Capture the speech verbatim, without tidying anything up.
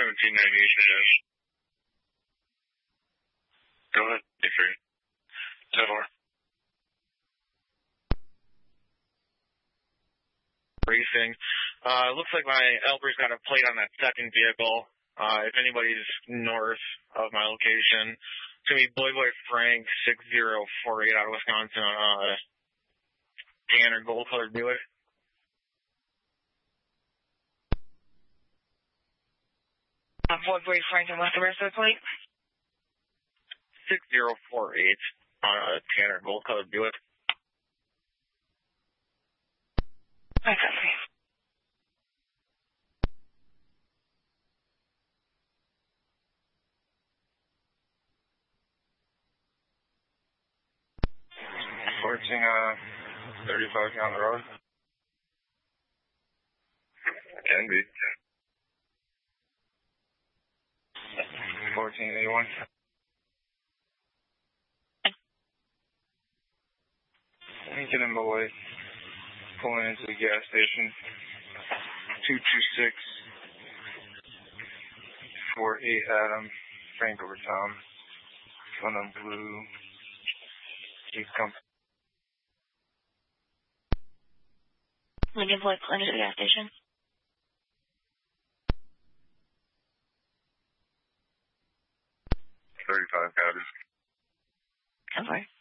seventeen ninety-eight. Go ahead. Be free. ten four. Racing. Uh, looks like my Elber's got a plate on that second vehicle. Uh, if anybody's north of my location, it's going to be Boy Boy Frank six zero four eight out of Wisconsin on uh, tan or gold-colored Buick. Uh, Boy Boy Frank and what's the rest of the plate? six zero four eight on a tan or gold-colored Buick. I copy. fourteen, uh, thirty-five down the road. Can be. fourteen eighty-one. Lincoln and Malloy pulling into the gas station. two two six four eight Adam, Frank over Tom. One on blue. He's come. Lincoln Boy pulling into the gas station. thirty-five Cowders. ten four.